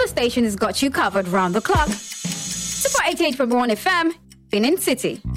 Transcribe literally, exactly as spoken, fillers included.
Our station has got you covered round the clock. Super eighty-eight point one F M, Benin City.